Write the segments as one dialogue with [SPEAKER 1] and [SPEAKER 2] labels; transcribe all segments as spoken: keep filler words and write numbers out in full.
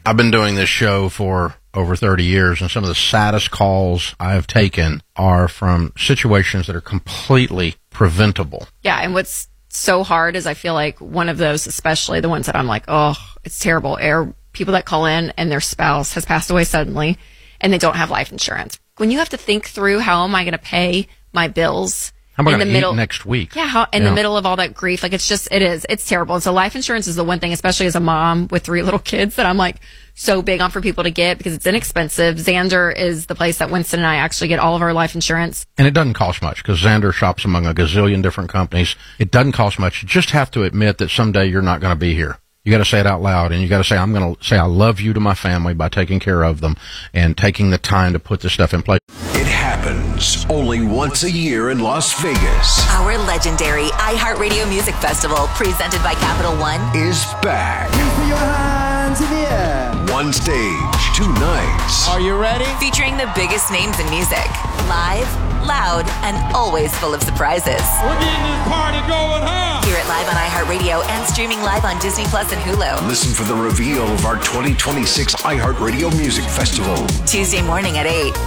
[SPEAKER 1] I've been doing this show for over thirty years, and some of the saddest calls I have taken are from situations that are completely preventable.
[SPEAKER 2] Yeah, and what's so hard is I feel like one of those, especially the ones that I'm like, oh, it's terrible, are people that call in and their spouse has passed away suddenly and they don't have life insurance. When you have to think through how am I going to pay my bills
[SPEAKER 1] How am I
[SPEAKER 2] in
[SPEAKER 1] going
[SPEAKER 2] the
[SPEAKER 1] to
[SPEAKER 2] middle
[SPEAKER 1] eat next week?
[SPEAKER 2] Yeah, how, in
[SPEAKER 1] Yeah.
[SPEAKER 2] the middle of all that grief, like it's just, it is, it's terrible. And so life insurance is the one thing, especially as a mom with three little kids, that I'm like so big on for people to get because it's inexpensive. Xander is the place that Winston and I actually get all of our life insurance.
[SPEAKER 1] And it doesn't cost much because Xander shops among a gazillion different companies. It doesn't cost much. You just have to admit that someday you're not going to be here. You got to say it out loud, and you got to say, I'm going to say I love you to my family by taking care of them and taking the time to put this stuff in place.
[SPEAKER 3] It happens only once a year in Las Vegas.
[SPEAKER 4] Our legendary iHeartRadio Music Festival, presented by Capital One,
[SPEAKER 3] Is back.
[SPEAKER 5] Put your hands in the air.
[SPEAKER 3] One stage, two nights.
[SPEAKER 5] Are you ready?
[SPEAKER 4] featuring the biggest names in music. Live, loud, and always full of surprises.
[SPEAKER 6] We're getting this party going, huh?
[SPEAKER 4] Hear it live on iHeartRadio and streaming live on Disney Plus and Hulu.
[SPEAKER 3] Listen for the reveal of our twenty twenty-six iHeartRadio Music Festival.
[SPEAKER 4] Tuesday morning at eight.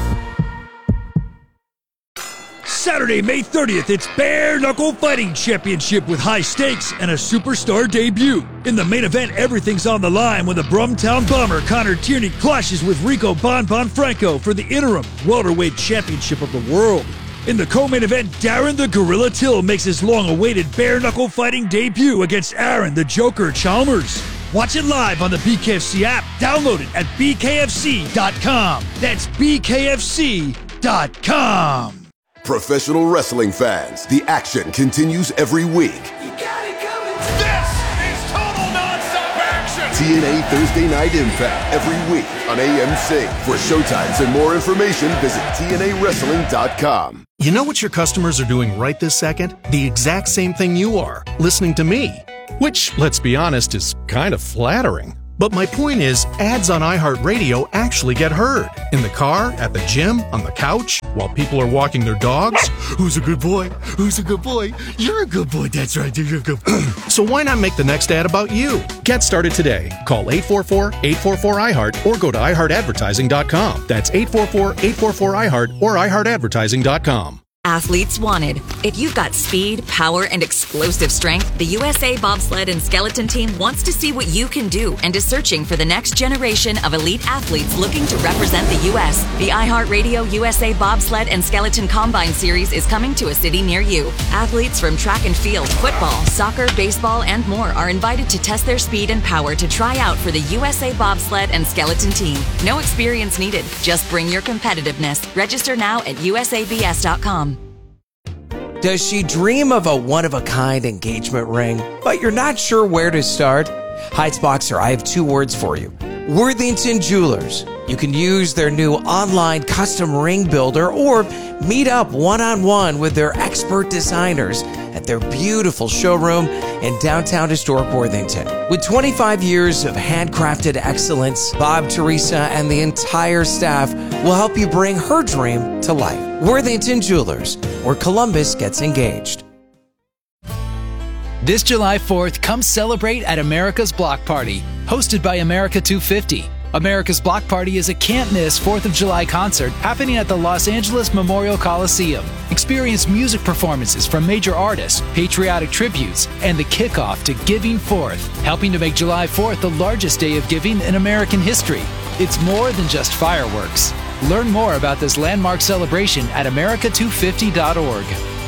[SPEAKER 7] Saturday, May thirtieth, it's Bare Knuckle Fighting Championship with high stakes and a superstar debut. In the main event, everything's on the line when the Brumtown Bomber Connor Tierney clashes with Rico Bon Bon Franco for the interim welterweight championship of the world. In the co-main event, Darren the Gorilla Till makes his long-awaited Bare Knuckle Fighting debut against Aaron the Joker Chalmers. Watch it live on the B K F C app. Download it at B K F C dot com. That's B K F C dot com.
[SPEAKER 8] Professional wrestling fans, the action continues every week.
[SPEAKER 6] You got it coming. This is total nonstop action.
[SPEAKER 8] T N A Thursday Night Impact every week on A M C. For showtimes and more information, visit T N A wrestling dot com.
[SPEAKER 9] You know what your customers are doing right this second? The exact same thing you are, listening to me. Which, let's be honest, is kind of flattering. But my point is, ads on iHeartRadio actually get heard. In the car, at the gym, on the couch, while people are walking their dogs. Who's a good boy? Who's a good boy? You're a good boy. That's right. You're a good boy. So why not make the next ad about you? Get started today. Call eight four four, eight four four, I heart or go to i heart advertising dot com. That's eight four four, eight four four, I heart or i heart advertising dot com.
[SPEAKER 4] Athletes wanted. If you've got speed, power, and explosive strength, the U S A Bobsled and Skeleton Team wants to see what you can do and is searching for the next generation of elite athletes looking to represent the U S. The iHeartRadio U S A Bobsled and Skeleton Combine Series is coming to a city near you. Athletes from track and field, football, soccer, baseball, and more are invited to test their speed and power to try out for the U S A Bobsled and Skeleton Team. No experience needed. Just bring your competitiveness. Register now at U S A B S dot com.
[SPEAKER 10] Does she dream of a one-of-a-kind engagement ring, but you're not sure where to start? Heights Boxer, I have two words for you. Worthington Jewelers. You can use their new online custom ring builder or meet up one-on-one with their expert designers at their beautiful showroom in downtown historic Worthington. With twenty-five years of handcrafted excellence, Bob, Teresa, and the entire staff will help you bring her dream to life. Worthington Jewelers, where Columbus gets engaged.
[SPEAKER 11] This July fourth, come celebrate at America's Block Party, hosted by America two fifty. America's Block Party is a can't-miss fourth of July concert happening at the Los Angeles Memorial Coliseum. Experience music performances from major artists, patriotic tributes, and the kickoff to Giving Fourth, helping to make July fourth the largest day of giving in American history. It's more than just fireworks. Learn more about this landmark celebration at America two fifty dot org.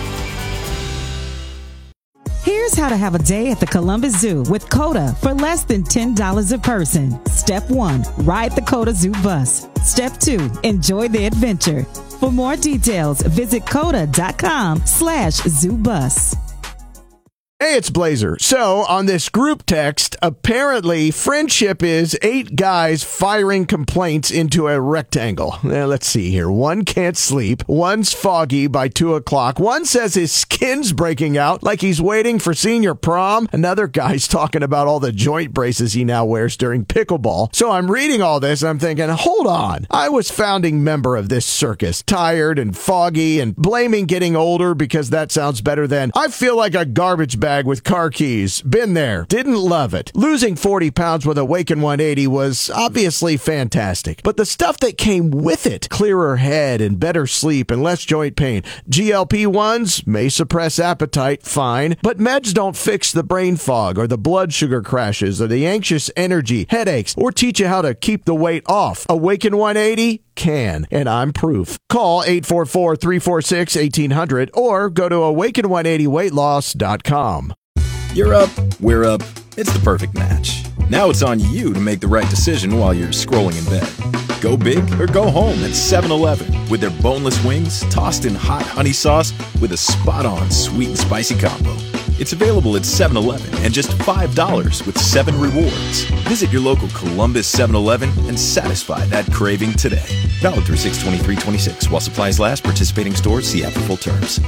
[SPEAKER 12] Here's how to have a day at the Columbus Zoo with COTA for less than ten dollars a person. Step one, ride the COTA Zoo bus. Step two, enjoy the adventure. For more details, visit COTA.com slash zoo bus.
[SPEAKER 13] Hey, it's Blazer. So, on this group text, apparently friendship is eight guys firing complaints into a rectangle. Now, let's see here. One can't sleep. One's foggy by two o'clock. One says his skin's breaking out like he's waiting for senior prom. Another guy's talking about all the joint braces he now wears during pickleball. So, I'm reading all this and I'm thinking, hold on. I was founding member of this circus, tired and foggy and blaming getting older because that sounds better than I feel like a garbage bag bag with car keys. Been there. Didn't love it. Losing forty pounds with Awaken one eighty was obviously fantastic. But the stuff that came with it, clearer head and better sleep and less joint pain. G L P ones may suppress appetite, fine. But meds don't fix the brain fog or the blood sugar crashes or the anxious energy, headaches, or teach you how to keep the weight off. Awaken one eighty can, and I'm proof. Call eight four four, three four six, one eight hundred or go to awaken one eighty weight loss dot com.
[SPEAKER 14] You're up, we're up. It's the perfect match. Now it's on you to make the right decision while you're scrolling in bed. Go big or go home at seven eleven with their boneless wings tossed in hot honey sauce with a spot-on sweet and spicy combo. It's available at seven eleven and just five dollars with seven rewards. Visit your local Columbus seven eleven and satisfy that craving today. Valid through six twenty-three twenty-six. While supplies last, participating stores see app for full terms.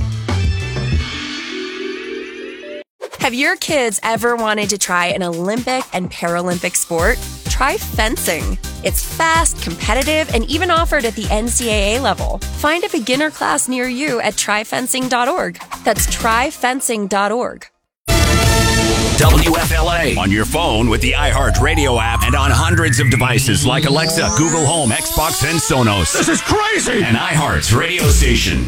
[SPEAKER 15] Have your kids ever wanted to try an Olympic and Paralympic sport? Try fencing. It's fast, competitive, and even offered at the N C double A level. Find a beginner class near you at try fencing dot org. That's try fencing dot org.
[SPEAKER 3] W F L A on your phone with the iHeartRadio app and on hundreds of devices like Alexa, Google Home, Xbox, and Sonos.
[SPEAKER 6] This is crazy!
[SPEAKER 3] And iHeart's radio station.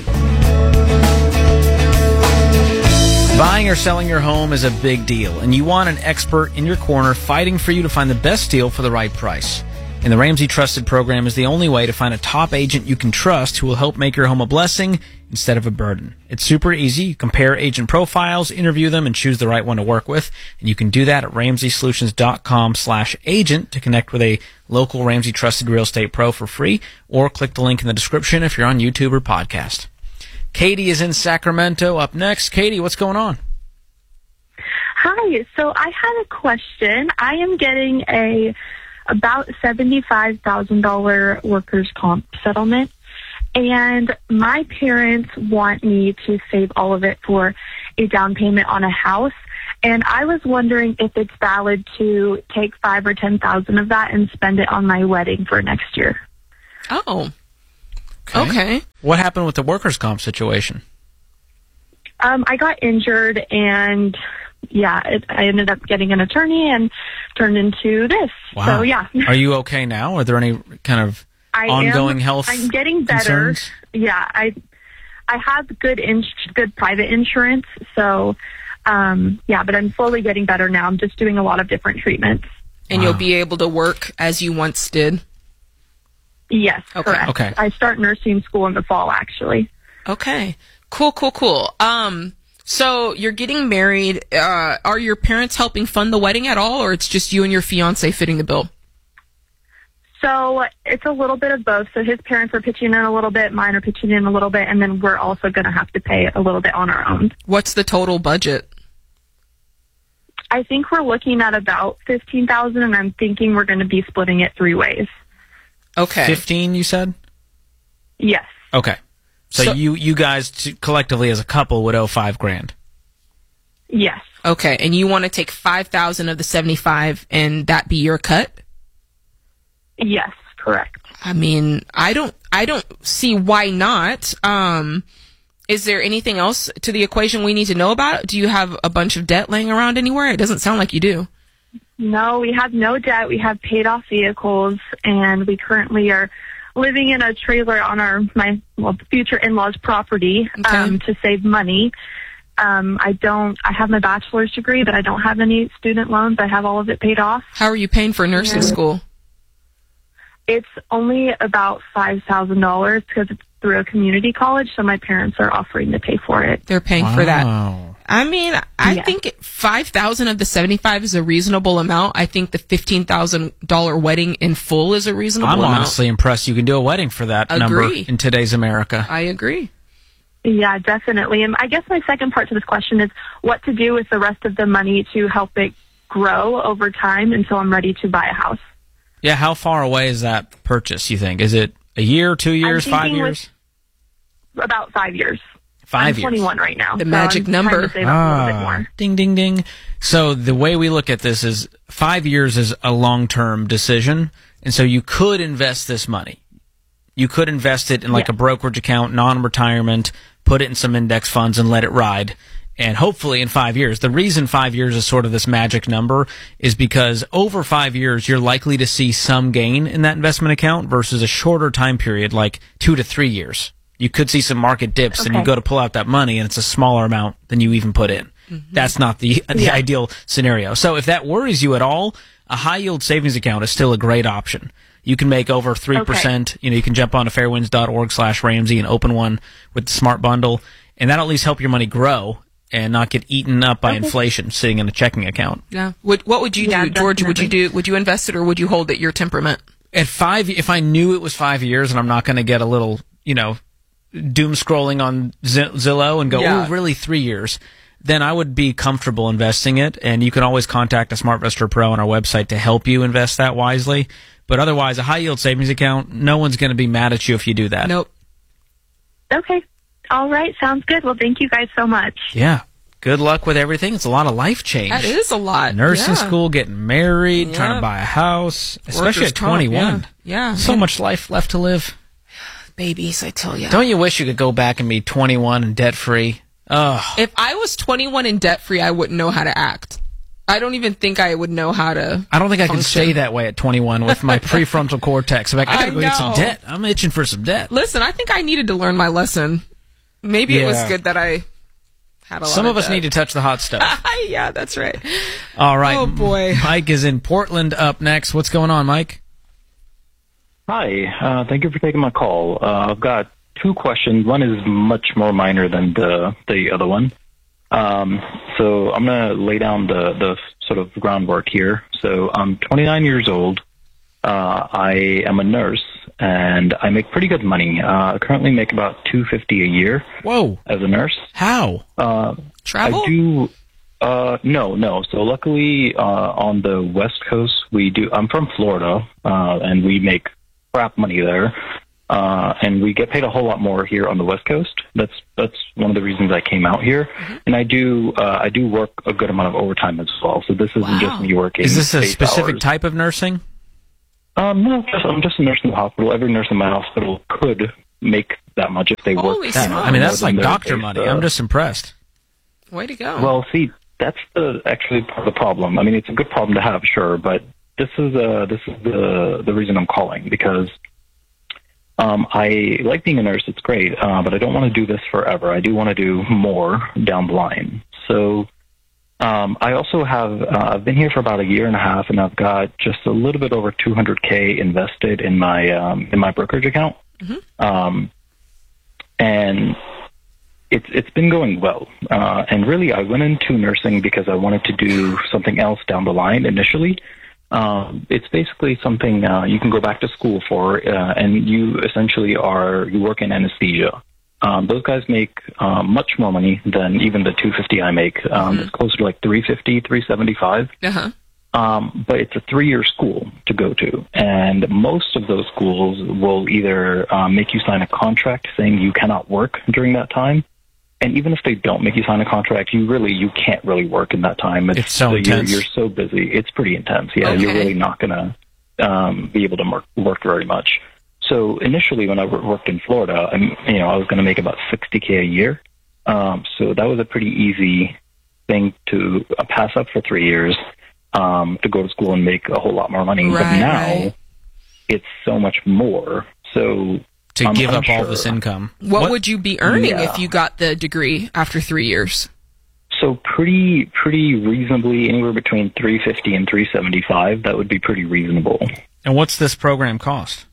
[SPEAKER 16] Buying or selling your home is a big deal, and you want an expert in your corner fighting for you to find the best deal for the right price. And the Ramsey Trusted program is the only way to find a top agent you can trust who will help make your home a blessing instead of a burden. It's super easy. You compare agent profiles, interview them, and choose the right one to work with. And you can do that at ramsey solutions dot com slash agent to connect with a local Ramsey Trusted Real Estate Pro for free, or click the link in the description if you're on YouTube or podcast. Katie is in Sacramento. Up next. Katie, what's going on?
[SPEAKER 17] Hi. So I had a question. I am getting a about seventy-five thousand dollars workers' comp settlement, and my parents want me to save all of it for a down payment on a house. And I was wondering if it's valid to take five or ten thousand of that and spend it on my wedding for next year.
[SPEAKER 2] Oh.
[SPEAKER 16] Okay.
[SPEAKER 2] Okay.
[SPEAKER 16] What happened with the workers' comp situation?
[SPEAKER 17] Um, I got injured, and yeah, it, I ended up getting an attorney and turned into this.
[SPEAKER 16] Wow.
[SPEAKER 17] So yeah.
[SPEAKER 16] Are you okay now? Are there any kind of
[SPEAKER 17] I
[SPEAKER 16] ongoing
[SPEAKER 17] am,
[SPEAKER 16] health
[SPEAKER 17] I'm getting better.
[SPEAKER 16] concerns?
[SPEAKER 17] Yeah, I I have good ins- good private insurance, so um, yeah, but I'm slowly getting better now. I'm just doing a lot of different treatments.
[SPEAKER 2] And
[SPEAKER 16] Wow.
[SPEAKER 2] you'll be able to work as you once did?
[SPEAKER 17] Yes,
[SPEAKER 2] Okay.
[SPEAKER 17] correct.
[SPEAKER 16] Okay.
[SPEAKER 17] I start nursing school in the fall, actually.
[SPEAKER 2] Okay. Cool, cool, cool. Um, so you're getting married. Uh, are your parents helping fund the wedding at all, or it's just you and your fiance fitting the bill?
[SPEAKER 17] So it's a little bit of both. So his parents are pitching in a little bit, mine are pitching in a little bit, and then we're also going to have to pay a little bit on our own.
[SPEAKER 2] What's the total budget?
[SPEAKER 17] I think we're looking at about fifteen thousand dollars, and I'm thinking we're going to be splitting it three ways.
[SPEAKER 2] Okay.
[SPEAKER 16] fifteen, you said?
[SPEAKER 17] Yes.
[SPEAKER 16] Okay. So,
[SPEAKER 2] So-
[SPEAKER 16] you you guys t- collectively as a couple would owe five grand.
[SPEAKER 17] Yes.
[SPEAKER 2] Okay, and you want to take five thousand of the seventy-five, and that be your cut?
[SPEAKER 17] Yes, correct.
[SPEAKER 2] I mean, I don't, I don't see why not. Um, is there anything else to the equation we need to know about? Do you have a bunch of debt laying around anywhere? It doesn't sound like you do.
[SPEAKER 17] No, we have no debt. We have paid off vehicles, and we currently are living in a trailer on our my well, future in-laws' property um, to save money. Um, I don't. I have my bachelor's degree, but I don't have any student loans. I have all of it paid off.
[SPEAKER 2] How are you paying for nursing
[SPEAKER 17] Yeah.
[SPEAKER 2] school?
[SPEAKER 17] It's only about five thousand dollars because it's through a community college, so my parents are offering to pay for it.
[SPEAKER 2] They're paying for that.
[SPEAKER 16] Wow.
[SPEAKER 2] I mean, I
[SPEAKER 17] Yeah.
[SPEAKER 2] think five thousand of the seventy-five is a reasonable amount. I think the fifteen thousand dollar wedding in full is a reasonable
[SPEAKER 16] I'm
[SPEAKER 2] amount.
[SPEAKER 16] honestly impressed you can do a wedding for that number
[SPEAKER 2] Agree.
[SPEAKER 16] in today's America.
[SPEAKER 2] I agree.
[SPEAKER 17] Yeah, definitely. And I guess my second part to this question is what to do with the rest of the money to help it grow over time until I'm ready to buy a house.
[SPEAKER 16] Yeah, how far away is that purchase, you think? Is it a year, two years,
[SPEAKER 17] I'm
[SPEAKER 16] five
[SPEAKER 17] thinking
[SPEAKER 16] years?
[SPEAKER 17] with About five years.
[SPEAKER 16] Five
[SPEAKER 17] I'm
[SPEAKER 16] years.
[SPEAKER 17] twenty-one right now.
[SPEAKER 2] The
[SPEAKER 17] so
[SPEAKER 2] magic
[SPEAKER 17] I'm
[SPEAKER 2] number.
[SPEAKER 17] trying to save up a little bit
[SPEAKER 16] Ah,
[SPEAKER 17] more.
[SPEAKER 16] ding, ding, ding. So the way we look at this is five years is a long-term decision, and so you could invest this money. You could invest it in like
[SPEAKER 17] Yeah.
[SPEAKER 16] a brokerage account, non-retirement, put it in some index funds and let it ride. And hopefully in five years, the reason five years is sort of this magic number is because over five years, you're likely to see some gain in that investment account versus a shorter time period, like two to three years. You could see some market dips okay. and you go to pull out that money and it's a smaller amount than you even put in. Mm-hmm. That's not the, the yeah. ideal scenario. So if that worries you at all, a high yield savings account is still a great option. You can make over three percent. Okay. You know, you can jump on to fairwinds.org slash Ramsey and open one with the Smart Bundle. And that'll at least help your money grow and not get eaten up by okay. inflation sitting in a checking account.
[SPEAKER 18] Yeah. What, what would you yeah, do, George? Definitely. Would you do? Would you invest it or would you hold it your temperament?
[SPEAKER 16] At five, if I knew it was five years and I'm not going to get a little, you know, doom scrolling on Zillow and go, yeah. oh, really three years, then I would be comfortable investing it. And you can always contact a SmartVestor Pro on our website to help you invest that wisely. But otherwise, a high yield savings account, no one's going to be mad at you if you do that.
[SPEAKER 18] Nope.
[SPEAKER 17] Okay. All right, sounds good. Well, thank you guys so much.
[SPEAKER 16] Yeah. Good luck with everything. It's a lot of life change.
[SPEAKER 18] That is a lot.
[SPEAKER 16] Nursing
[SPEAKER 18] yeah.
[SPEAKER 16] school, getting married,
[SPEAKER 18] yeah.
[SPEAKER 16] trying to buy a house, especially
[SPEAKER 18] Workers
[SPEAKER 16] at twenty-one.
[SPEAKER 18] Comp, yeah. yeah.
[SPEAKER 16] So yeah. much life left to live.
[SPEAKER 18] Babies, I tell you.
[SPEAKER 16] Don't you wish you could go back and be twenty-one and debt-free? Ugh.
[SPEAKER 18] If I was twenty-one and debt-free, I wouldn't know how to act. I don't even think I would know how to
[SPEAKER 16] I don't think
[SPEAKER 18] function.
[SPEAKER 16] I could stay that way at twenty-one with my prefrontal cortex. I'm like, I gotta I go get some debt. I'm itching for some debt.
[SPEAKER 18] Listen, I think I needed to learn my lesson. Maybe yeah. it was good that I had a lot
[SPEAKER 16] Some of,
[SPEAKER 18] of
[SPEAKER 16] us
[SPEAKER 18] debt.
[SPEAKER 16] need to touch the hot stuff.
[SPEAKER 18] Yeah, that's right.
[SPEAKER 16] All right.
[SPEAKER 18] Oh, boy.
[SPEAKER 16] Mike is in Portland up next. What's going on, Mike?
[SPEAKER 19] Hi. Uh, thank you for taking my call. Uh, I've got two questions. One is much more minor than the, the other one. Um, so I'm going to lay down the, the sort of groundwork here. So I'm twenty-nine years old. Uh, I am a nurse, and I make pretty good money. Uh, I currently make about two hundred fifty dollars a year.
[SPEAKER 16] Whoa!
[SPEAKER 19] As a nurse.
[SPEAKER 16] How?
[SPEAKER 19] Uh,
[SPEAKER 18] Travel?
[SPEAKER 19] I do. Uh, no, no. So luckily, uh, on the West Coast, we do. I'm from Florida, uh, and we make crap money there, uh, and we get paid a whole lot more here on the West Coast. That's that's one of the reasons I came out here, mm-hmm. and I do uh, I do work a good amount of overtime as well. So this isn't
[SPEAKER 18] wow.
[SPEAKER 19] just me working.
[SPEAKER 16] Is this a specific
[SPEAKER 19] hours.
[SPEAKER 16] type of nursing?
[SPEAKER 19] Um, no, just, I'm just a nurse in the hospital. Every nurse in my hospital could make that much if they
[SPEAKER 18] Holy
[SPEAKER 19] work.
[SPEAKER 18] That,
[SPEAKER 16] I mean, that's like doctor money. Uh, I'm just impressed.
[SPEAKER 18] Way to go.
[SPEAKER 19] Well, see, that's the actually part of the problem. I mean, it's a good problem to have, sure, but this is uh this is the the reason I'm calling because um I like being a nurse. It's great, uh, but I don't want to do this forever. I do want to do more down the line. So. Um, I also have, uh, I've been here for about a year and a half, and I've got just a little bit over two hundred K invested in my, um, in my brokerage account. Mm-hmm. Um, and it's, it's been going well. Uh, and really I went into nursing because I wanted to do something else down the line initially. Um, it's basically something, uh, you can go back to school for, uh, and you essentially are, you work in anesthesia. Um, those guys make um, much more money than even the two hundred fifty I make. Um, mm-hmm. It's closer to like three hundred fifty, three hundred seventy-five.
[SPEAKER 18] Uh-huh.
[SPEAKER 19] Um, but it's a three-year school to go to, and most of those schools will either um, make you sign a contract saying you cannot work during that time, and even if they don't make you sign a contract, you really you can't really work in that time. It's,
[SPEAKER 16] it's so
[SPEAKER 19] you're,
[SPEAKER 16] intense.
[SPEAKER 19] You're so busy. It's pretty intense. Yeah,
[SPEAKER 18] okay.
[SPEAKER 19] You're really not gonna um, be able to work, work very much. So initially, when I worked in Florida, I'm, you know, I was going to make about sixty K a year. Um, so that was a pretty easy thing to uh, pass up for three years um, to go to school and make a whole lot more money.
[SPEAKER 18] Right,
[SPEAKER 19] but now
[SPEAKER 18] right.
[SPEAKER 19] it's so much more. So
[SPEAKER 16] to
[SPEAKER 19] I'm
[SPEAKER 16] give up
[SPEAKER 19] unsure.
[SPEAKER 16] all this income,
[SPEAKER 18] what, what would you be earning
[SPEAKER 19] yeah.
[SPEAKER 18] if you got the degree after three years?
[SPEAKER 19] So pretty, pretty reasonably, anywhere between three hundred fifty and three hundred seventy-five. That would be pretty reasonable.
[SPEAKER 16] And what's this program cost?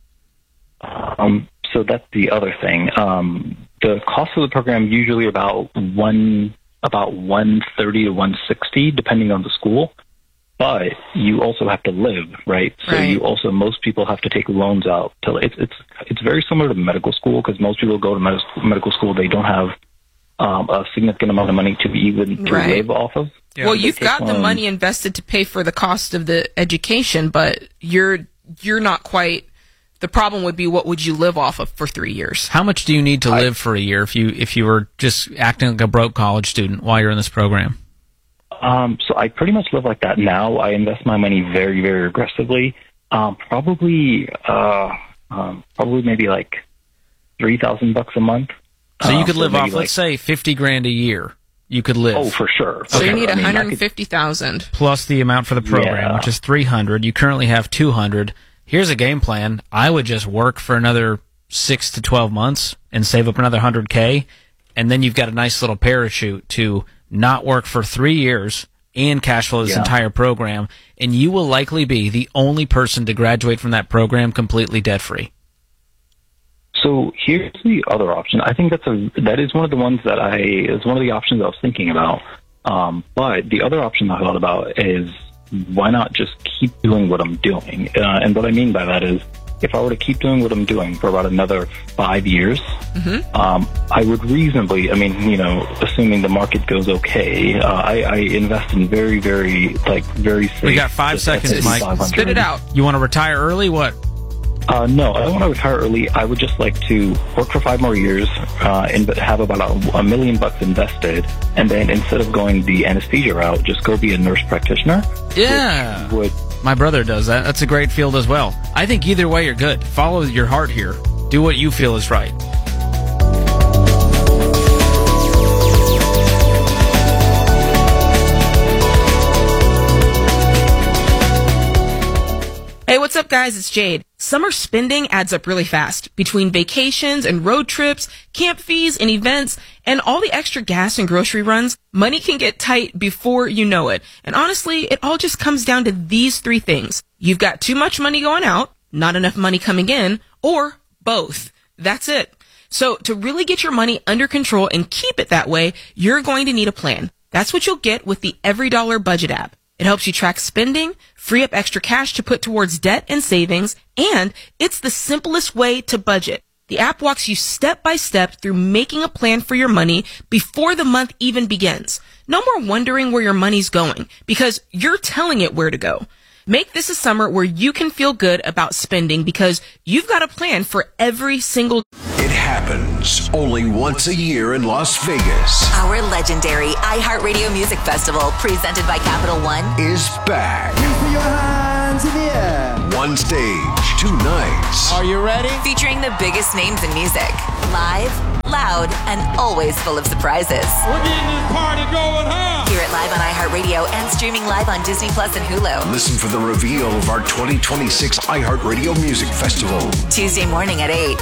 [SPEAKER 19] Um, so that's the other thing. Um, the cost of the program usually about one about one thirty to one sixty, depending on the school. But you also have to live, right? So
[SPEAKER 18] right.
[SPEAKER 19] you also most people have to take loans out. To, it's it's it's very similar to medical school because most people go to med- medical school. They don't have um, a significant amount of money to be even to
[SPEAKER 18] right.
[SPEAKER 19] live off of.
[SPEAKER 18] Yeah. Well,
[SPEAKER 19] they
[SPEAKER 18] you've got
[SPEAKER 19] loans.
[SPEAKER 18] the money invested to pay for the cost of the education, but you're you're not quite. The problem would be, what would you live off of for three years?
[SPEAKER 16] How much do you need to I, live for a year if you if you were just acting like a broke college student while you're in this program?
[SPEAKER 19] Um, so I pretty much live like that now. I invest my money very, very aggressively. Um, probably, uh, um, probably maybe like three thousand bucks a month.
[SPEAKER 16] So you could
[SPEAKER 19] um,
[SPEAKER 16] live
[SPEAKER 19] so
[SPEAKER 16] off,
[SPEAKER 19] like,
[SPEAKER 16] let's say, fifty grand a year. you could live.
[SPEAKER 19] Oh, for sure.
[SPEAKER 18] So
[SPEAKER 19] Okay.
[SPEAKER 18] you need
[SPEAKER 19] I mean, I
[SPEAKER 18] one hundred fifty thousand dollars.
[SPEAKER 16] Plus the amount for the program,
[SPEAKER 19] Yeah.
[SPEAKER 16] which is three hundred. You currently have two hundred. Here's a game plan. I would just work for another six to twelve months and save up another one hundred K, and then you've got a nice little parachute to not work for three years and cash flow this
[SPEAKER 19] Yeah.
[SPEAKER 16] entire program, and you will likely be the only person to graduate from that program completely debt-free.
[SPEAKER 19] So here's the other option. I think that's a that is one of the ones that I is one of the options I was thinking about. Um, but the other option I thought about is why not just keep doing what I'm doing? Uh, and what I mean by that is, if I were to keep doing what I'm doing for about another five years,
[SPEAKER 18] Mm-hmm.
[SPEAKER 19] um, I would reasonably, I mean, you know, assuming the market goes okay, uh, I, I invest in very, very, like, very safe.
[SPEAKER 16] We got five
[SPEAKER 19] just
[SPEAKER 16] seconds,
[SPEAKER 19] S and P
[SPEAKER 16] Mike.
[SPEAKER 19] five hundred.
[SPEAKER 18] Spit it out.
[SPEAKER 16] You want to retire early? What?
[SPEAKER 19] Uh, no, I don't want to retire early. I would just like to work for five more years uh, and have about a, a million bucks invested, and then instead of going the anesthesia route, just go be a nurse practitioner.
[SPEAKER 16] Yeah.
[SPEAKER 19] Would
[SPEAKER 16] My brother does that. That's a great field as well. I think either way you're good. Follow your heart here. Do what you feel is right.
[SPEAKER 18] Hey, what's up, guys? It's Jade. Summer spending adds up really fast. Between vacations and road trips, camp fees and events, and all the extra gas and grocery runs, money can get tight before you know it. And honestly, it all just comes down to these three things. You've got too much money going out, not enough money coming in, or both. That's it. So to really get your money under control and keep it that way, you're going to need a plan. That's what you'll get with the Every Dollar Budget app. It helps you track spending, free up extra cash to put towards debt and savings, and it's the simplest way to budget. The app walks you step by step through making a plan for your money before the month even begins. No more wondering where your money's going, because you're telling it where to go. Make this a summer where you can feel good about spending because you've got a plan for every single.
[SPEAKER 20] It happens only once a year in Las Vegas.
[SPEAKER 4] Our legendary iHeartRadio Music Festival, presented by Capital One,
[SPEAKER 20] Is back.
[SPEAKER 5] Put your hands in the air.
[SPEAKER 20] One stage, two nights.
[SPEAKER 5] Are you ready?
[SPEAKER 4] featuring the biggest names in music. Live, loud, and always full of surprises.
[SPEAKER 6] We're getting this party going, huh?
[SPEAKER 4] Hear it live on iHeartRadio and streaming live on Disney Plus and Hulu.
[SPEAKER 20] Listen for the reveal of our twenty twenty-six iHeartRadio Music Festival.
[SPEAKER 4] Tuesday morning at eight.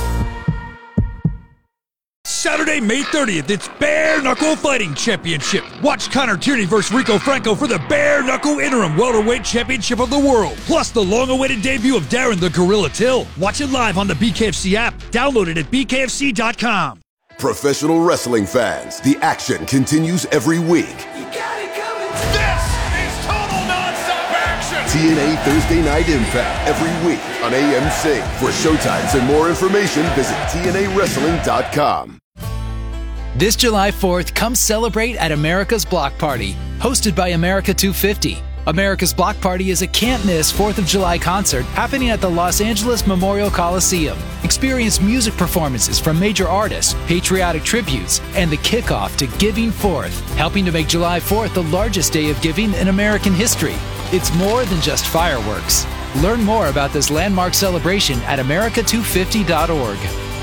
[SPEAKER 7] Saturday, May thirtieth, it's Bare Knuckle Fighting Championship. Watch Connor Tierney versus Rico Franco for the Bare Knuckle Interim Welterweight Championship of the World. Plus the long-awaited debut of Darren the Gorilla Till. Watch it live on the B K F C app. Download it at B K F C dot com.
[SPEAKER 8] Professional wrestling fans, the action continues every week.
[SPEAKER 6] This is total nonstop action.
[SPEAKER 8] T N A Thursday Night Impact every week on A M C. For showtimes and more information, visit T N A wrestling dot com.
[SPEAKER 11] This July fourth, come celebrate at America's Block Party, hosted by America two fifty. America's Block Party is a can't-miss fourth of July concert happening at the Los Angeles Memorial Coliseum. Experience music performances from major artists, patriotic tributes, and the kickoff to Giving Fourth, helping to make July fourth the largest day of giving in American history. It's more than just fireworks. Learn more about this landmark celebration at America two fifty dot org.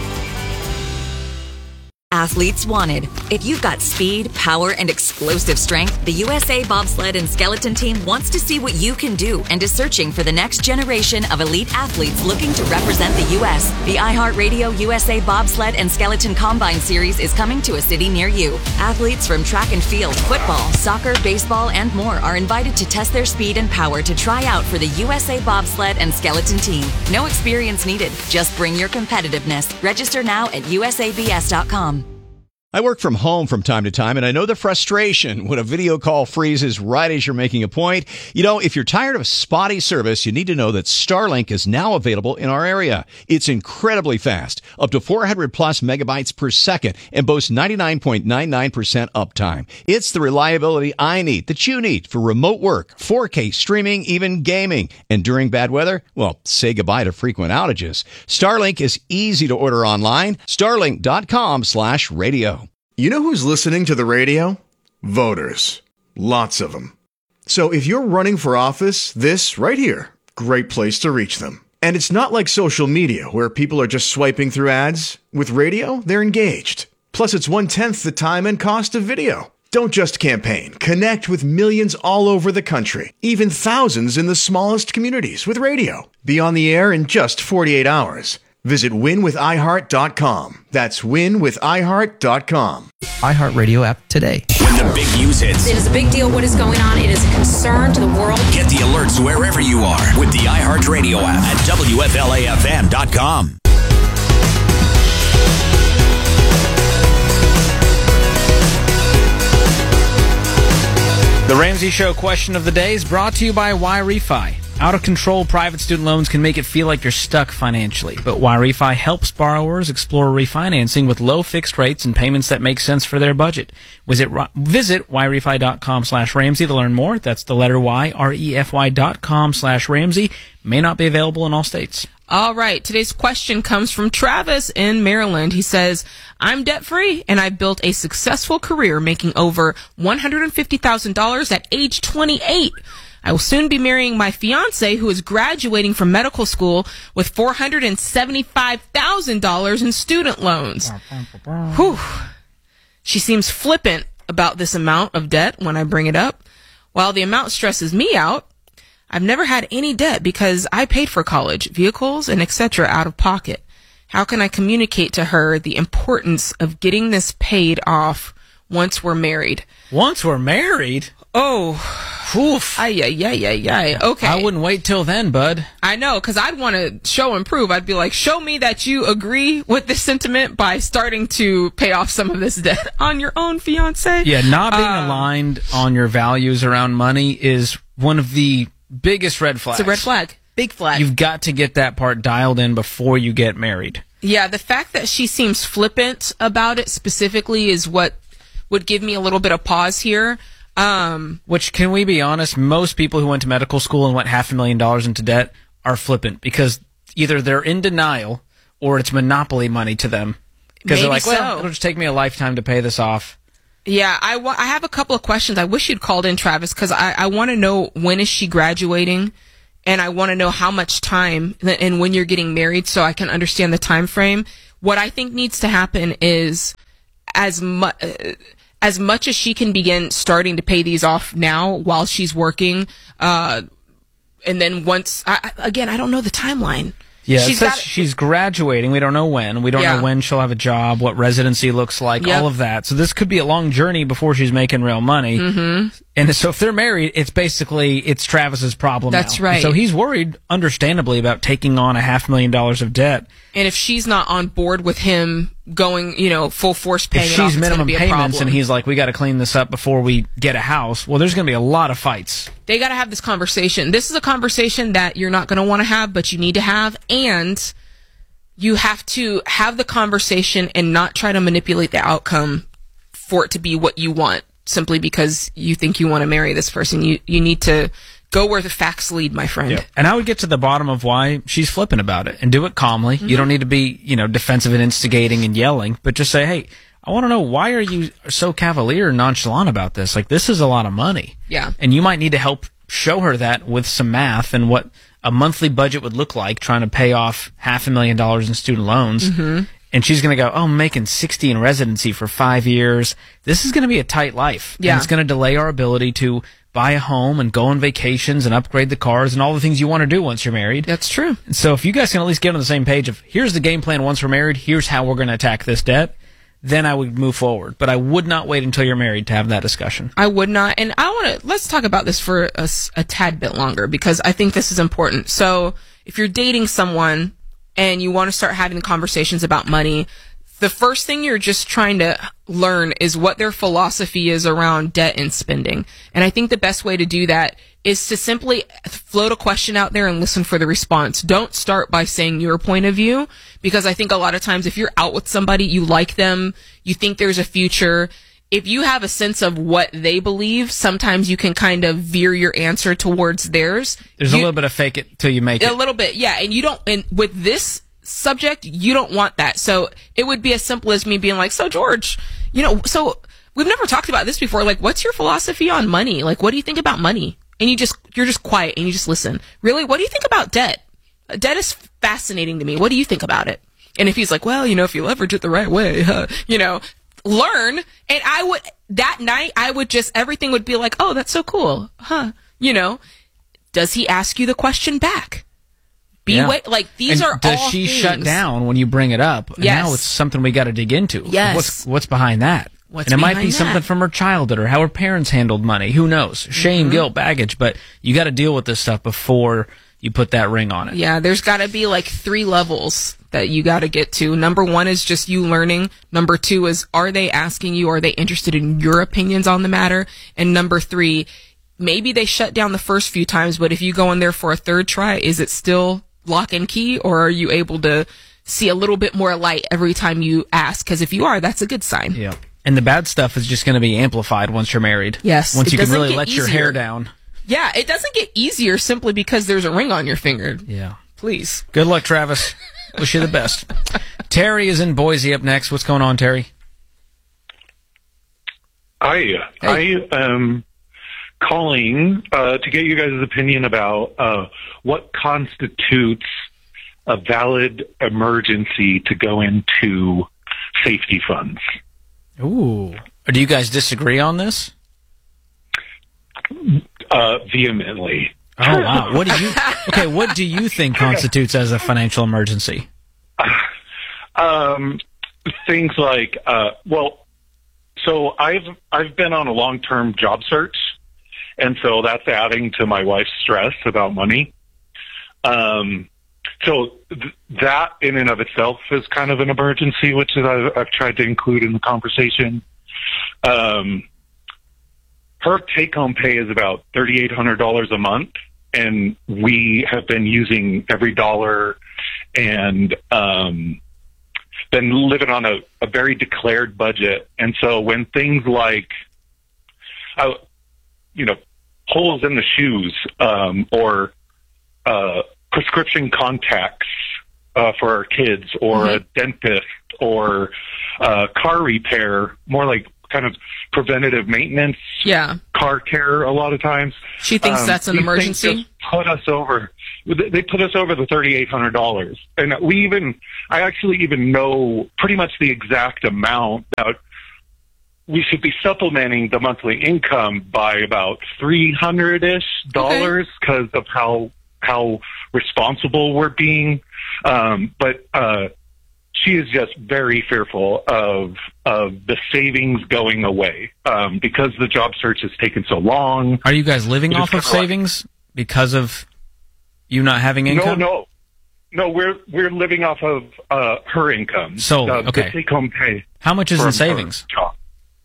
[SPEAKER 4] Athletes wanted. If you've got speed, power, and explosive strength, the U S A Bobsled and Skeleton Team wants to see what you can do and is searching for the next generation of elite athletes looking to represent the U S. The iHeartRadio U S A Bobsled and Skeleton Combine Series is coming to a city near you. Athletes from track and field, football, soccer, baseball, and more are invited to test their speed and power to try out for the U S A Bobsled and Skeleton Team. No experience needed. Just bring your competitiveness. Register now at U S A B S dot com.
[SPEAKER 21] I work from home from time to time, and I know the frustration when a video call freezes right as you're making a point. You know, if you're tired of spotty service, you need to know that Starlink is now available in our area. It's incredibly fast, up to four hundred plus megabytes per second, and boasts ninety-nine point nine nine percent uptime. It's the reliability I need, that you need, for remote work, four K streaming, even gaming. And during bad weather, well, say goodbye to frequent outages. Starlink is easy to order online. Starlink dot com slash radio.
[SPEAKER 13] You know who's listening to the radio? Voters. Lots of them. So if you're running for office, this right here, great place to reach them. And it's not like social media where people are just swiping through ads. With radio, they're engaged. Plus, it's one-tenth the time and cost of video.
[SPEAKER 1] Don't just campaign. Connect with millions all over the country, even thousands in the smallest communities with radio. Be on the air in just forty-eight hours. Visit win with i heart dot com. That's win with i heart dot com.
[SPEAKER 10] iHeartRadio app today.
[SPEAKER 3] When the big news hits,
[SPEAKER 22] It is a big deal what is going on. It is a concern to the world.
[SPEAKER 3] get the alerts wherever you are with the iHeartRadio app at W F L A F M dot com.
[SPEAKER 16] The Ramsey Show question of the day is brought to you by Y-Refi. Out-of-control private student loans can make it feel like you're stuck financially, but Y-Refi helps borrowers explore refinancing with low fixed rates and payments that make sense for their budget. Visit, visit Y-Refi dot com slash Ramsey to learn more. That's the letter Y, R E F Y dot com slash Ramsey. May not be available in all states.
[SPEAKER 18] All right. Today's question comes from Travis in Maryland. He says, I'm debt-free and I've built a successful career making over one hundred fifty thousand dollars at age twenty-eight. I will soon be marrying my fiance who is graduating from medical school with four hundred seventy-five thousand dollars in student loans. Whew. She seems flippant about this amount of debt when I bring it up. While the amount stresses me out, I've never had any debt because I paid for college, vehicles, and et cetera out of pocket. How can I communicate to her the importance of getting this paid off once we're married?
[SPEAKER 16] Once we're married?
[SPEAKER 18] Oh.
[SPEAKER 16] Oof.
[SPEAKER 18] Ay, ay, ay, ay, ay. Okay.
[SPEAKER 16] I wouldn't wait till then, bud.
[SPEAKER 18] I know, because I'd want to show and prove. I'd be like, show me that you agree with this sentiment by starting to pay off some of this debt on your own fiance.
[SPEAKER 16] Yeah, not being
[SPEAKER 18] Um,
[SPEAKER 16] aligned on your values around money is one of the biggest red flags.
[SPEAKER 18] It's a red flag. Big flag.
[SPEAKER 16] You've got to get that part dialed in before you get married.
[SPEAKER 18] Yeah, the fact that she seems flippant about it specifically is what would give me a little bit of pause here. Um,
[SPEAKER 16] Which, can we be honest, most people who went to medical school and went half a million dollars into debt are flippant because either they're in denial or it's monopoly money to them. Because they're like,
[SPEAKER 18] Maybe
[SPEAKER 16] well,
[SPEAKER 18] so.
[SPEAKER 16] it'll just take me a lifetime to pay this off.
[SPEAKER 18] Yeah, I, wa- I have a couple of questions. I wish you'd called in, Travis, because I, I want to know when is she graduating, and I want to know how much time th- and when you're getting married so I can understand the time frame. What I think needs to happen is as much as much as she can begin starting to pay these off now while she's working, uh, and then once I, I- again, I don't know the timeline.
[SPEAKER 16] Yeah,
[SPEAKER 18] she's
[SPEAKER 16] it says
[SPEAKER 18] got-
[SPEAKER 16] she's graduating. We don't know when. We don't
[SPEAKER 18] Yeah.
[SPEAKER 16] know when she'll have a job, what residency looks like,
[SPEAKER 18] Yep.
[SPEAKER 16] all of that. So this could be a long journey before she's making real money.
[SPEAKER 18] Mm-hmm.
[SPEAKER 16] And so if they're married, it's basically, it's Travis's problem
[SPEAKER 18] That's
[SPEAKER 16] now.
[SPEAKER 18] right.
[SPEAKER 16] So he's worried, understandably, about taking on a half million dollars of debt.
[SPEAKER 18] And if she's not on board with him going, you know, full force paying
[SPEAKER 16] If
[SPEAKER 18] it off,
[SPEAKER 16] she's
[SPEAKER 18] it's gonna
[SPEAKER 16] minimum
[SPEAKER 18] be a
[SPEAKER 16] payments
[SPEAKER 18] problem.
[SPEAKER 16] and he's like, we got to clean this up before we get a house, well, there's going to be a lot of fights.
[SPEAKER 18] They got to have this conversation. This is a conversation that you're not going to want to have, but you need to have. And you have to have the conversation and not try to manipulate the outcome for it to be what you want simply because you think you want to marry this person. You, you need to go where the facts lead, my friend.
[SPEAKER 16] Yeah. And I would get to the bottom of why she's flipping about it and do it calmly.
[SPEAKER 18] Mm-hmm.
[SPEAKER 16] You don't need to be, you know, defensive and instigating and yelling, but just say, hey, I want to know, why are you so cavalier and nonchalant about this? Like, this is a lot of money.
[SPEAKER 18] Yeah.
[SPEAKER 16] And you might need to help show her that with some math and what a monthly budget would look like trying to pay off half a million dollars in student loans.
[SPEAKER 18] Mm-hmm.
[SPEAKER 16] And she's going to go, oh, I'm making sixty in residency for five years. This is going to be a tight life.
[SPEAKER 18] Yeah.
[SPEAKER 16] And it's going to delay our ability to buy a home and go on vacations and upgrade the cars and all the things you want to do once you're married.
[SPEAKER 18] That's true.
[SPEAKER 16] And so if you guys can at least get on the same page of, here's the game plan once we're married, here's how we're going to attack this debt, then I would move forward. But I would not wait until you're married to have that discussion.
[SPEAKER 18] I would not. And I want to, let's talk about this for a, s- a tad bit longer because I think this is important. So if you're dating someone and you want to start having conversations about money, the first thing you're just trying to learn is what their philosophy is around debt and spending. And I think the best way to do that is to simply float a question out there and listen for the response. Don't start by saying your point of view, because I think a lot of times if you're out with somebody, you like them, you think there's a future, if you have a sense of what they believe, sometimes you can kind of veer your answer towards theirs.
[SPEAKER 16] There's
[SPEAKER 18] You-
[SPEAKER 16] a little bit of fake it till you make it.
[SPEAKER 18] a little bit, yeah. And you don't, and with this subject, you don't want that. So it would be as simple as me being like, so George, you know, so we've never talked about this before. Like, what's your philosophy on money? Like, what do you think about money? And you just, you're just quiet and you just listen. Really? What do you think about debt? Uh, Debt is fascinating to me. What do you think about it? And if he's like, well, you know, if you leverage it the right way, uh, you know, learn. And I would, that night, I would just, everything would be like, oh, that's so cool. Huh. You know, does he ask you the question back? Be
[SPEAKER 16] Yeah.
[SPEAKER 18] wait, like, these
[SPEAKER 16] And
[SPEAKER 18] are
[SPEAKER 16] does
[SPEAKER 18] all
[SPEAKER 16] she
[SPEAKER 18] things.
[SPEAKER 16] shut down when you bring it up? And
[SPEAKER 18] Yes.
[SPEAKER 16] Now it's something we got to dig into.
[SPEAKER 18] Yes.
[SPEAKER 16] What's, what's behind that?
[SPEAKER 18] What's
[SPEAKER 16] and it might
[SPEAKER 18] behind
[SPEAKER 16] be
[SPEAKER 18] that?
[SPEAKER 16] something from her childhood or how her parents handled money. Who knows? Shame,
[SPEAKER 18] Mhm.
[SPEAKER 16] guilt, baggage. But you got to deal with this stuff before you put that ring on it.
[SPEAKER 18] Yeah, there's got to be like three levels that you got to get to. Number one is just you learning. Number two is, are they asking you? Are they interested in your opinions on the matter? And number three, maybe they shut down the first few times, but if you go in there for a third try, is it still lock and key, or are you able to see a little bit more light every time you ask? Because if you are, that's a good sign.
[SPEAKER 16] Yeah. And the bad stuff is just going to be amplified once you're married.
[SPEAKER 18] Yes,
[SPEAKER 16] Once
[SPEAKER 18] it
[SPEAKER 16] you can
[SPEAKER 18] doesn't
[SPEAKER 16] really
[SPEAKER 18] get
[SPEAKER 16] let your
[SPEAKER 18] easier.
[SPEAKER 16] hair down.
[SPEAKER 18] Yeah, it doesn't get easier simply because there's a ring on your finger.
[SPEAKER 16] Yeah.
[SPEAKER 18] Please.
[SPEAKER 16] Good luck, Travis. Wish you the best. Terry is in Boise up next. What's going on, Terry?
[SPEAKER 9] Hi, I am calling uh, to get you guys' opinion about uh, what constitutes a valid emergency to go into safety funds.
[SPEAKER 16] Ooh. Do you guys disagree on this?
[SPEAKER 9] Uh, vehemently.
[SPEAKER 16] Oh, wow. What do you, okay, what do you think constitutes as a financial emergency?
[SPEAKER 9] Um, things like, uh, well, so I've I've been on a long-term job search, and so that's adding to my wife's stress about money. Um, so th- that in and of itself is kind of an emergency, which is I've, I've tried to include in the conversation. Um, her take-home pay is about thirty-eight hundred dollars a month, and we have been using every dollar and um, been living on a, a very declared budget. And so when things like, uh, you know, holes in the shoes um, or uh, prescription contacts uh, for our kids, or
[SPEAKER 18] Mm-hmm.
[SPEAKER 9] a dentist, or uh, car repair, more like kind of preventative maintenance,
[SPEAKER 18] Yeah.
[SPEAKER 9] car care a lot of times.
[SPEAKER 18] She thinks
[SPEAKER 9] Um,
[SPEAKER 18] that's an
[SPEAKER 9] these things
[SPEAKER 18] emergency?
[SPEAKER 9] just put us over. They put us over the thirty-eight hundred dollars. And we even, I actually even know pretty much the exact amount that we should be supplementing the monthly income by about three hundred-ish dollars because of how, how responsible we're being. Um, but, uh, she is just very fearful of of the savings going away um, because the job search has taken so long.
[SPEAKER 16] Are you guys living
[SPEAKER 9] It's
[SPEAKER 16] off of
[SPEAKER 9] kinda like-
[SPEAKER 16] savings because of you not having income?
[SPEAKER 9] No, no, no. We're we're living off of uh, her income.
[SPEAKER 16] So,
[SPEAKER 9] uh,
[SPEAKER 16] okay.
[SPEAKER 9] the take home pay.
[SPEAKER 16] How much is
[SPEAKER 9] from
[SPEAKER 16] in
[SPEAKER 9] her
[SPEAKER 16] savings?
[SPEAKER 9] job.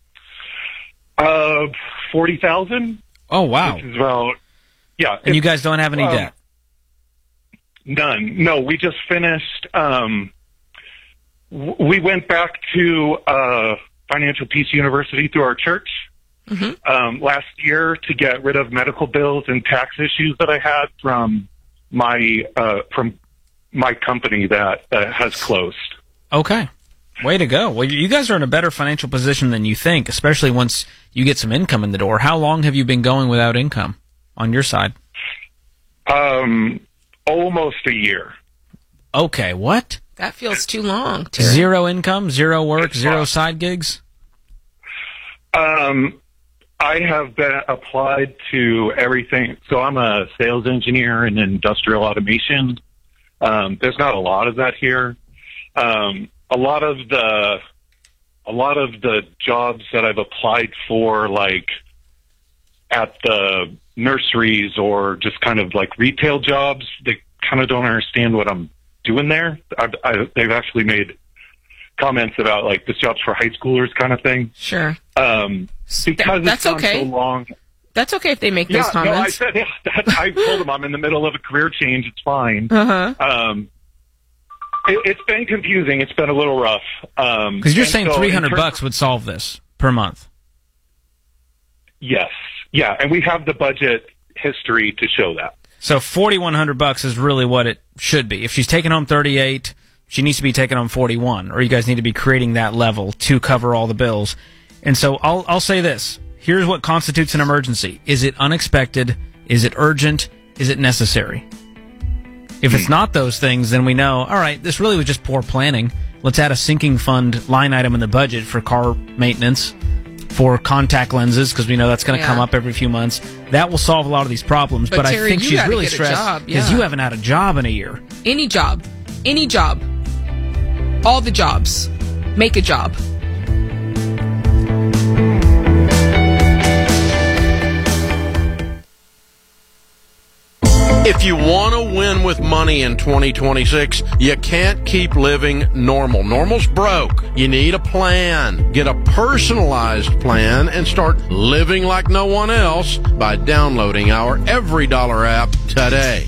[SPEAKER 9] Uh, forty thousand.
[SPEAKER 16] Oh, wow.
[SPEAKER 9] Which is about yeah.
[SPEAKER 16] And you
[SPEAKER 9] it's,
[SPEAKER 16] guys don't have any
[SPEAKER 9] um,
[SPEAKER 16] debt?
[SPEAKER 9] None. No, we just finished. Um, w- we went back to uh, Financial Peace University through our church um, last year to get rid of medical bills and tax issues that I had from my uh, from my company that uh, has closed.
[SPEAKER 16] Okay. Way to go. Well, you guys are in a better financial position than you think, especially once you get some income in the door. How long have you been going without income on your side?
[SPEAKER 9] Um, almost a year.
[SPEAKER 16] Okay, what?
[SPEAKER 18] That feels too long. Terry.
[SPEAKER 16] Zero income, zero work, zero side gigs?
[SPEAKER 9] Um, I have been applied to everything. So I'm a sales engineer in industrial automation. Um, there's not a lot of that here. Um, a lot of the, a lot of the jobs that I've applied for, like at the nurseries or just kind of like retail jobs, they kind of don't understand what I'm doing there. I've, I, they've actually made comments about like this job's for high schoolers kind of thing.
[SPEAKER 18] Sure.
[SPEAKER 9] Um, because
[SPEAKER 18] that's
[SPEAKER 9] it's gone
[SPEAKER 18] okay.
[SPEAKER 9] so long.
[SPEAKER 18] That's okay if they make
[SPEAKER 9] Yeah,
[SPEAKER 18] those
[SPEAKER 9] no, I
[SPEAKER 18] comments.
[SPEAKER 9] said, yeah, that, I told them I'm in the middle of a career change. It's fine.
[SPEAKER 18] Uh-huh.
[SPEAKER 9] Um, it, it's been confusing. It's been a little rough. Um,
[SPEAKER 16] Because you're
[SPEAKER 9] and
[SPEAKER 16] saying
[SPEAKER 9] so
[SPEAKER 16] three
[SPEAKER 9] in
[SPEAKER 16] hundred
[SPEAKER 9] terms-
[SPEAKER 16] bucks would solve this per month.
[SPEAKER 9] Yes. Yeah. And we have the budget history to show that.
[SPEAKER 16] So forty-one hundred bucks is really what it should be. If she's taking home thirty-eight, she needs to be taking home forty-one, or you guys need to be creating that level to cover all the bills. And so I'll I'll say this. Here's what constitutes an emergency. Is it unexpected? Is it urgent? Is it necessary? If it's not those things, then we know, all right, this really was just poor planning. let's add a sinking fund line item in the budget for car maintenance, for contact lenses, because we know that's going to
[SPEAKER 18] Yeah.
[SPEAKER 16] come up every few months. That will solve a lot of these problems.
[SPEAKER 18] But,
[SPEAKER 16] But,
[SPEAKER 18] Terry,
[SPEAKER 16] I think
[SPEAKER 18] you
[SPEAKER 16] she's
[SPEAKER 18] gotta
[SPEAKER 16] really
[SPEAKER 18] get a
[SPEAKER 16] stressed
[SPEAKER 18] job,
[SPEAKER 16] because
[SPEAKER 18] yeah.
[SPEAKER 16] you haven't had a job in a year.
[SPEAKER 18] Any job. Any job. All the jobs. Make a job.
[SPEAKER 12] If you want to win with money in twenty twenty-six, you can't keep living normal. Normal's broke. You need a plan. Get a personalized plan and start living like no one else by downloading our Every Dollar app today.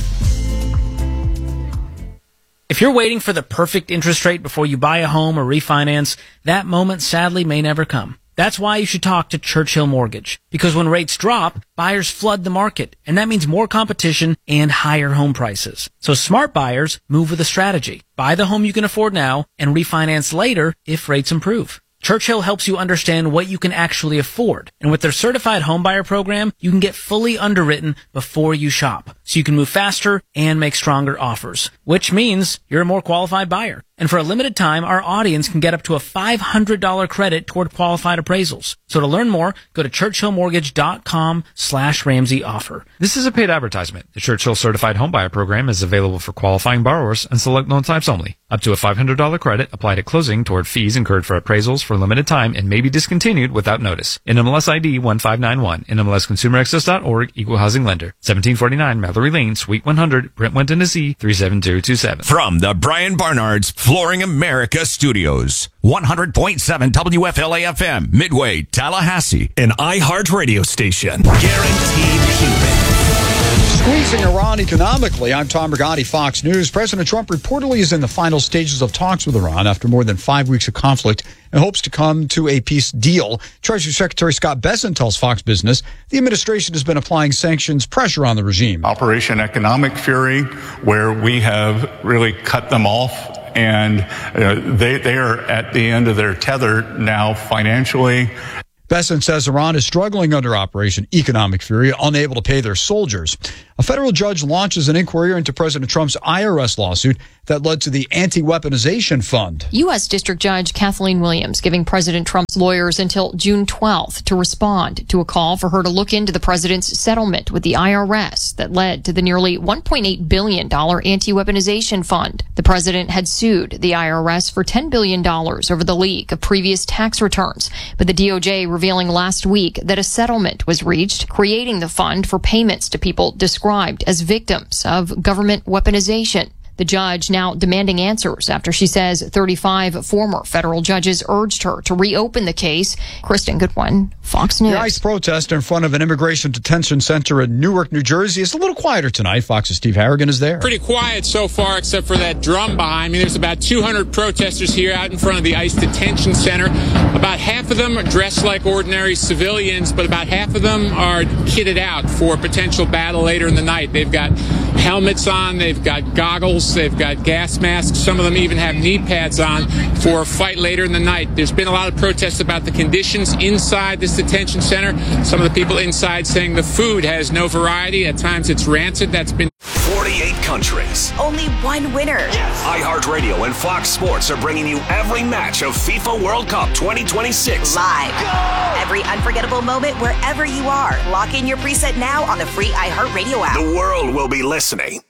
[SPEAKER 16] If you're waiting for the perfect interest rate before you buy a home or refinance, that moment sadly may never come. That's why you should talk to Churchill Mortgage. Because when rates drop, buyers flood the market, and that means more competition and higher home prices. So smart buyers move with a strategy. Buy the home you can afford now and refinance later if rates improve. Churchill helps you understand what you can actually afford. And with their certified homebuyer program, you can get fully underwritten before you shop. So you can move faster and make stronger offers, which means you're a more qualified buyer. And for a limited time, our audience can get up to a five hundred dollars credit toward qualified appraisals. So to learn more, go to churchillmortgage.com slash Ramsey offer.
[SPEAKER 14] This is a paid advertisement. The Churchill Certified Homebuyer Program is available for qualifying borrowers and select loan types only. Up to a five hundred dollars credit applied at closing toward fees incurred for appraisals for a limited time and may be discontinued without notice. N M L S I D one five nine one. N M L S Consumer Access dot org. Equal Housing Lender. seventeen forty-nine Mallory Lane, Suite one hundred, Brentwood, Tennessee three seven two two seven.
[SPEAKER 3] From the Brian Barnard's Flooring America Studios, one hundred point seven W F L A F M, Midway, Tallahassee, an iHeart radio station. Guaranteed Cuban.
[SPEAKER 23] Squeezing Iran economically. I'm Tom Rigotti, Fox News. President Trump reportedly is in the final stages of talks with Iran after more than five weeks of conflict and hopes to come to a peace deal. Treasury Secretary Scott Bessent tells Fox Business the administration has been applying sanctions pressure on the regime.
[SPEAKER 24] Operation Economic Fury, where we have really cut them off, and uh, they, they are at the end of their tether now financially.
[SPEAKER 23] Bessent says Iran is struggling under Operation Economic Fury, unable to pay their soldiers. A federal judge launches an inquiry into President Trump's I R S lawsuit that led to the anti-weaponization fund.
[SPEAKER 25] U S. District Judge Kathleen Williams giving President Trump's lawyers until June twelfth to respond to a call for her to look into the president's settlement with the I R S that led to the nearly one point eight billion dollars anti-weaponization fund. The president had sued the I R S for ten billion dollars over the leak of previous tax returns, but the D O J revealing last week that a settlement was reached, creating the fund for payments to people described as victims of government weaponization. The judge now demanding answers after she says thirty-five former federal judges urged her to reopen the case. Kristen Goodwin, Fox News.
[SPEAKER 23] The ICE protest in front of an immigration detention center in Newark, New Jersey is a little quieter tonight. Fox's Steve Harrigan is there.
[SPEAKER 26] Pretty quiet so far, except for that drum behind me. There's about two hundred protesters here out in front of the ICE detention center. About half of them are dressed like ordinary civilians, but about half of them are kitted out for potential battle later in the night. They've got helmets on, they've got goggles, they've got gas masks. Some of them even have knee pads on for a fight later in the night. There's been a lot of protests about the conditions inside this detention center. Some of the people inside saying the food has no variety. At times it's rancid. That's been
[SPEAKER 3] forty-eight countries.
[SPEAKER 27] Only one winner.
[SPEAKER 3] Yes. iHeartRadio and Fox Sports are bringing you every match of FIFA World Cup twenty twenty-six.
[SPEAKER 27] Live. Go! Every unforgettable moment wherever you are. Lock in your preset now on the free iHeartRadio app.
[SPEAKER 3] The world will be listening.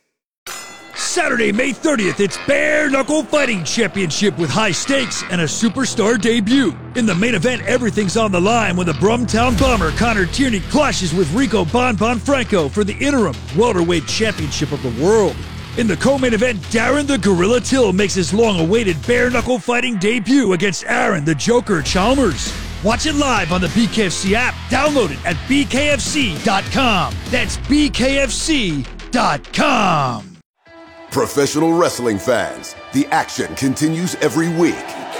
[SPEAKER 7] Saturday, May thirtieth, it's Bare Knuckle Fighting Championship with high stakes and a superstar debut. In the main event, everything's on the line when the Brumtown Bomber Connor Tierney clashes with Rico Bon Bon Franco for the interim welterweight championship of the world. In the co-main event, Darren the Gorilla Till makes his long-awaited Bare Knuckle Fighting debut against Aaron the Joker Chalmers. Watch it live on the B K F C app. Download it at b k f c dot com. That's b k f c dot com.
[SPEAKER 8] Professional wrestling fans, the action continues every week.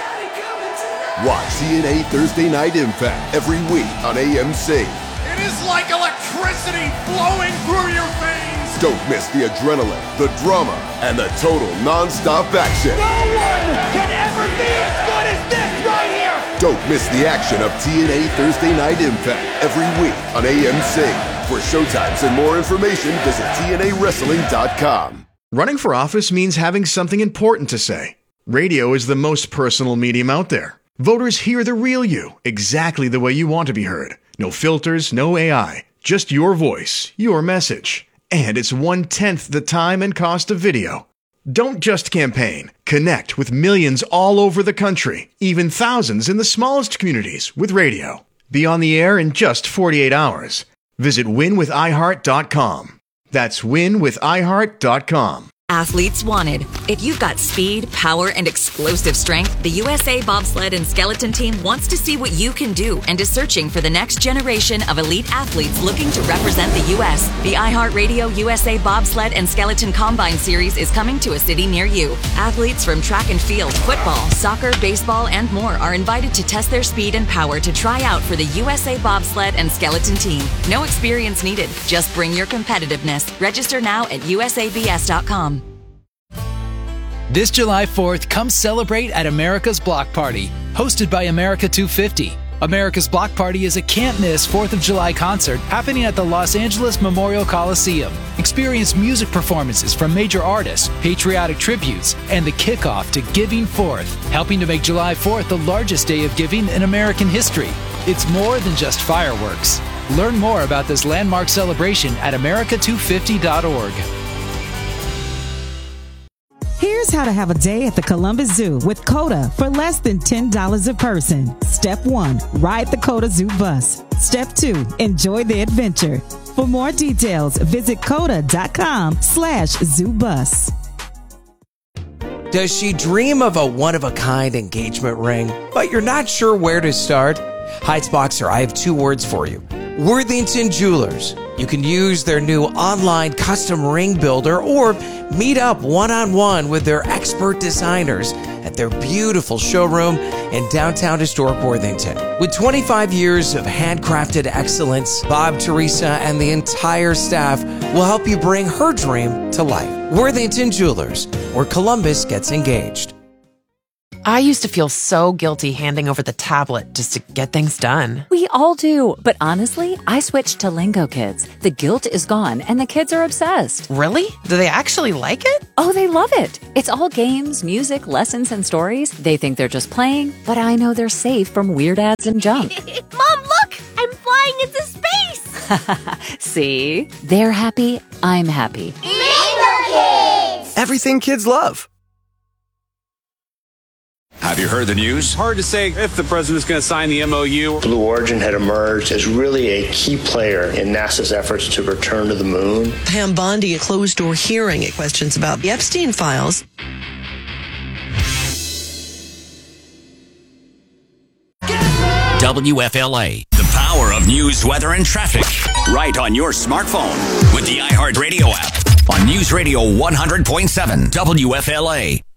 [SPEAKER 8] Watch T N A Thursday Night Impact every week on A M C.
[SPEAKER 6] It is like electricity flowing through your veins.
[SPEAKER 8] Don't miss the adrenaline, the drama, and the total non-stop action.
[SPEAKER 6] No one can ever be as good as this right here.
[SPEAKER 8] Don't miss the action of T N A Thursday Night Impact every week on A M C. For showtimes and more information, visit T N A wrestling dot com.
[SPEAKER 1] Running for office means having something important to say. Radio is the most personal medium out there. Voters hear the real you, exactly the way you want to be heard. No filters, no A I, just your voice, your message. And it's one-tenth the time and cost of video. Don't just campaign. Connect with millions all over the country, even thousands in the smallest communities with radio. Be on the air in just forty-eight hours. Visit win with i heart dot com. That's win with i heart dot com.
[SPEAKER 4] Athletes wanted. If you've got speed, power, and explosive strength, the U S A Bobsled and Skeleton Team wants to see what you can do and is searching for the next generation of elite athletes looking to represent the U S. The iHeartRadio U S A Bobsled and Skeleton Combine Series is coming to a city near you. Athletes from track and field, football, soccer, baseball, and more are invited to test their speed and power to try out for the U S A Bobsled and Skeleton Team. No experience needed. Just bring your competitiveness. Register now at U S A B S dot com.
[SPEAKER 2] This July fourth, come celebrate at America's Block Party, hosted by America two fifty. America's Block Party is a can't-miss fourth of July concert happening at the Los Angeles Memorial Coliseum. Experience music performances from major artists, patriotic tributes, and the kickoff to Giving Fourth, helping to make July fourth the largest day of giving in American history. It's more than just fireworks. Learn more about this landmark celebration at america two fifty dot org.
[SPEAKER 5] Here's how to have a day at the Columbus Zoo with COTA for less than ten dollars a person. Step one, ride the COTA Zoo bus. Step two, enjoy the adventure. For more details, visit coda.com slash zoo bus.
[SPEAKER 10] Does she dream of a one-of-a-kind engagement ring, but you're not sure where to start? Heights Boxer, I have two words for you. Worthington Jewelers. You can use their new online custom ring builder or meet up one-on-one with their expert designers at their beautiful showroom in downtown historic Worthington. With twenty-five years of handcrafted excellence, Bob, Teresa, and the entire staff will help you bring her dream to life. Worthington Jewelers, where Columbus gets engaged.
[SPEAKER 11] I used to feel so guilty handing over the tablet just to get things done.
[SPEAKER 15] We all do, but honestly, I switched to Lingo Kids. The guilt is gone, and the kids are obsessed.
[SPEAKER 11] Really? Do they actually like it?
[SPEAKER 15] Oh, they love it. It's all games, music, lessons, and stories. They think they're just playing, but I know they're safe from weird ads and junk.
[SPEAKER 17] Mom, look! I'm flying into space!
[SPEAKER 15] See? They're happy, I'm happy.
[SPEAKER 17] Lingo Kids!
[SPEAKER 19] Everything kids love.
[SPEAKER 3] Have you heard the news?
[SPEAKER 20] Hard to say if the president's going to sign the M O U.
[SPEAKER 28] Blue Origin had emerged as really a key player in NASA's efforts to return to the moon.
[SPEAKER 29] Pam Bondi, a closed-door hearing at questions about the Epstein files.
[SPEAKER 3] W F L A, the power of news, weather, and traffic. Right on your smartphone with the iHeartRadio app on News Radio one hundred point seven W F L A.